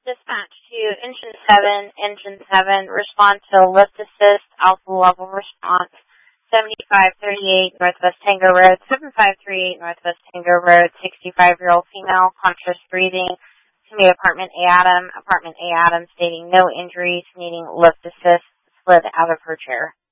Dispatch to Engine 7, respond to lift assist, alpha level response, 7538 Northwest Tango Road, 7538 Northwest Tango Road, 65-year-old female, conscious breathing, to me apartment A Adam stating no injuries, needing lift assist, slid out of her chair.